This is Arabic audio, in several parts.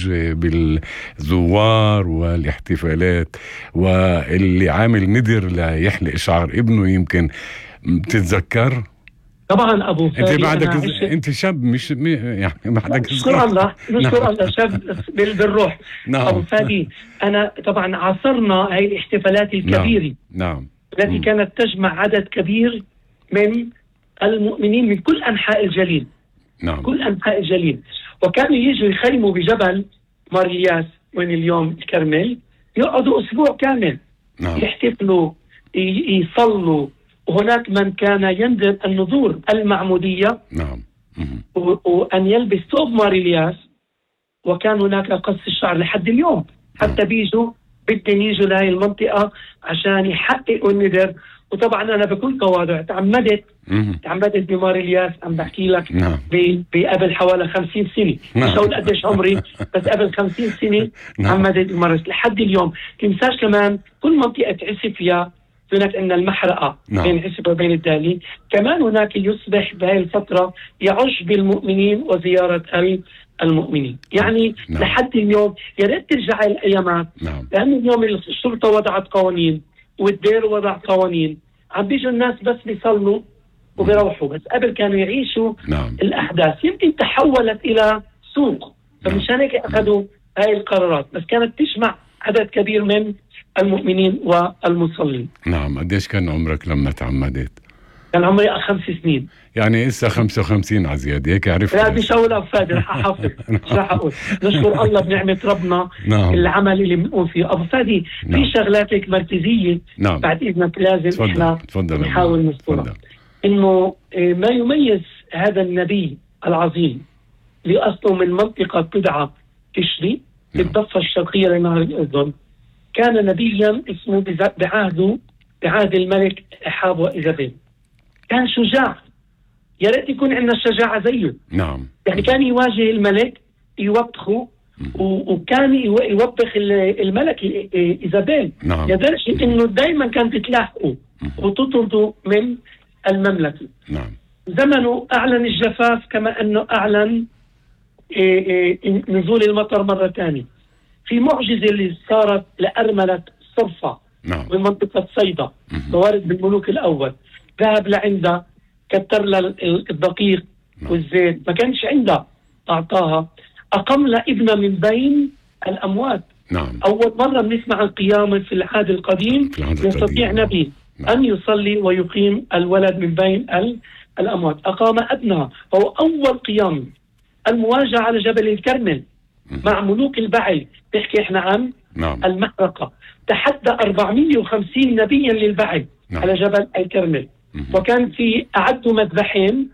الحج بالزوار والاحتفالات، واللي عامل ندر ليحلق شعر ابنه، يمكن بتتذكر؟ طبعا ابو فادي، انت بعدك انت شاب، مش يعني بعدك نشكر الله نشكر الله شاب بالروح. نعم. ابو فادي، انا طبعا عاصرنا هاي الاحتفالات الكبيره. نعم. التي كانت تجمع عدد كبير من المؤمنين من كل انحاء الجليل. نعم. كل انحاء الجليل، وكانوا يجوا يخيموا بجبل مارياس وين اليوم الكرمل، يقعدوا اسبوع كامل. نعم. يحتفلوا، يصلوا. وهناك من كان ينذر النذور المعمودية. نعم. وأن يلبس ثوب ماريلياس، وكان هناك قص الشعر لحد اليوم. حتى بيجوا بدهم يجوا لهي المنطقة عشان يحققوا النذر. وطبعا أنا بكل تواضع تعمدت بماريلياس، عم بحكي لك قبل حوالي 50 سنة. مش هقول قديش عمري، بس قبل 50 سنة تعمدت بماريلياس لحد اليوم. تنساش كمان كل منطقة عسفيا هناك عندنا المحرقة بين عسفيا وبين الدالين. كمان هناك يصبح بهذه الفترة يعج بالمؤمنين وزيارة المؤمنين. يعني لحد اليوم يا ريت ترجع الأيامات. لأن اليوم الشرطة وضعت قوانين والدير وضع قوانين، عم بيجوا الناس بس بيصلوا وبيروحوا. بس قبل كانوا يعيشوا الأحداث. يمكن تحولت إلى سوق، فمشان هيك أخذوا هاي القرارات. بس كانت تجمع عدد كبير من المؤمنين والمصلين. نعم. قديش كان عمرك لما تعمدت؟ كان عمري 5 سنين. يعني إسا 55 عزياد، هيك عرفت؟ لا مش هقول أبو فادي، رح أحافظ. مش رح أقول. نشكر الله بنعمة ربنا. العمل اللي بنقوم فيه أبو فادي. في شغلات هيك مركزية. بعد إذنك لازم إحنا نحاول نذكرها. إنه ما يميز هذا النبي العظيم لأصله من منطقة تدعى تشري في الضفة الشرقية لنهر الأردن. كان نبيا اسمه بعهد الملك أحاب وإيزابيل. كان شجاع، يا ريت يكون عندنا الشجاعة زيه. نعم. يعني كان يواجه الملك يوبخه، وكان يوبخ الملك إيزابيل. لدرجة إنه دائما كانت تلاحقه وتطرده من المملكة. زمنه أعلن الجفاف، كما أنه أعلن نزول المطر مرة ثانية. في معجزة اللي صارت لأرملة صرفة من منطقة صيدا، وارد بالملوك الأول. ذهب لعندها، كتر لها الدقيق والزيت، ما كانش عندها، أعطاها. أقام لها ابنة من بين الأموات. أول مرة بنسمع القيامة في العهد القديم. يستطيع نبي أن يصلي ويقيم الولد من بين الأموات. أقام ابنها، هو أول قيام. المواجهة على جبل الكرمل مع ملوك البعل، بيحكي إحنا عن المحرقة. تحدى 450 نبيا للبعل على جبل الكرمل. وكان في أعدوا مذبحين.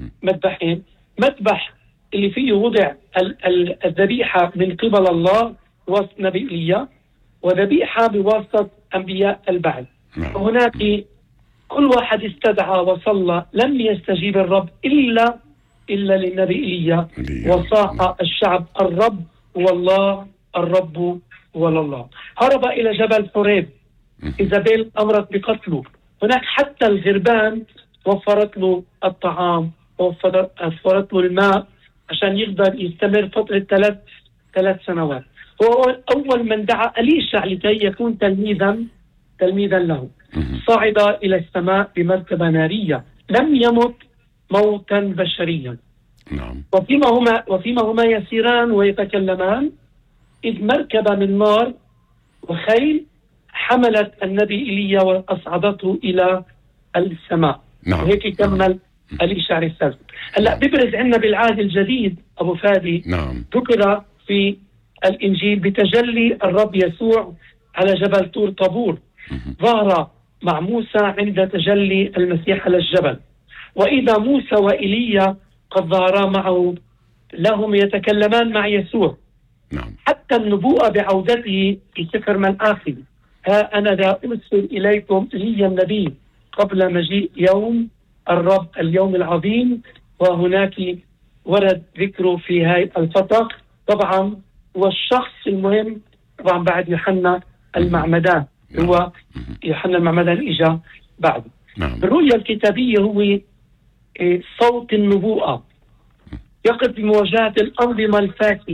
مذبح اللي فيه وضع الذبيحة من قبل الله بواسطة نبي إيليا، وذبيحة بواسطة أنبياء البعل. وهناك كل واحد استدعى وصلى، لم يستجيب الرب إلا للنبي إيليا. وصاح الشعب: الرب والله، الرب والله. هرب إلى جبل حريب. إيزابيل أمرت بقتله. هناك حتى الغربان وفرت له الطعام، وفرت له الماء عشان يقدر يستمر فترة 3 سنوات. هو أول من دعا أليشع لكي يكون تلميذا له. صعد إلى السماء بمركبة نارية، لم يمت موتا بشريا. وفيما هما يسيران ويتكلمان، إذ مركبة من نار وخيل حملت النبي إيليا وأصعدته إلى السماء. هيك كمل أليشع رسالته. هلا ببرز عندنا بالعهد الجديد أبو فادي. ذكر في الإنجيل بتجلي الرب يسوع على جبل طور طابور. ظهر مع موسى عند تجلي المسيح على الجبل، وإذا موسى وإيليا قد ظهرا معه، لهم يتكلمان مع يسوع. حتى النبوءة بعودته في سفر ملآخي: ها أنا ذا أرسل إليكم إيليا النبي قبل مجيء يوم الرب، اليوم العظيم. وهناك ورد ذكره في هاي الفترة. طبعا والشخص المهم طبعا بعد يوحنا المعمدان، هو يوحنا المعمدان إجا بعد. الرؤية الكتابية هو صوت النبوءة، يقف بمواجهة الأنظمة الفاسدة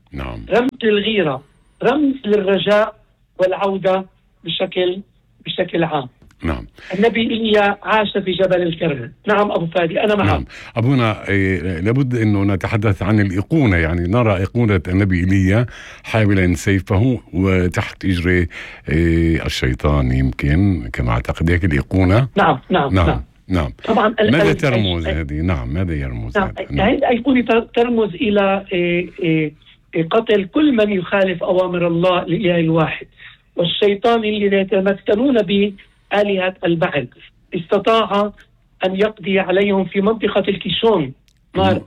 نعم. رمز للغيرة، رمز للرجاء والعودة بشكل عام. نعم. النبي إيليا عاش في جبل الكرمل. نعم أبو فادي أنا معك. نعم أبونا، لابد أنه نتحدث عن الإيقونة، يعني نرى إيقونة النبي إيليا حاملا سيفه وتحت إجري الشيطان، يمكن كما أعتقد هيك الإيقونة. نعم نعم نعم, نعم. نعم. طبعا ماذا ترمز هذه؟ نعم ماذا يرمز؟ نعم. هذه الأيقونة ترمز إلى قتل كل من يخالف أوامر الله الإله الواحد، والشيطان اللي يتمثلون بآلهة البعل استطاع أن يقضي عليهم في منطقة الكيشون. نار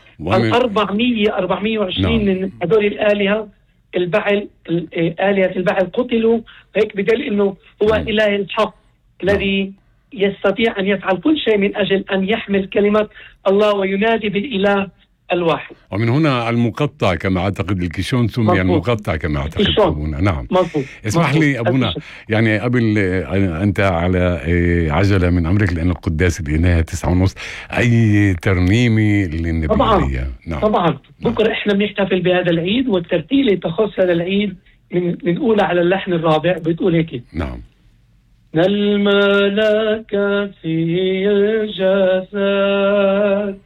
420 من هذول الآلهة البعل، آلهة البعل قتلوا. هيك بدل أنه هو إله الحق الذي يستطيع أن يفعل كل شيء من أجل أن يحمل كلمة الله وينادي بالإله الواحد. ومن هنا المقطع كما أعتقد الكيشون سمي المقطع كما أعتقد أبونا. نعم مظبوط. اسمح لي أبونا، يعني قبل أنت على عجلة من أمرك لأن القداس الإناية 9:30، أي ترنيمة للنبي إيليا؟ نعم طبعا. بكرة إحنا بنحتفل بهذا العيد، والترتيلة تخص هذا العيد بنقولها على اللحن الرابع، بتقول هيك. نعم. الملكة في الجسد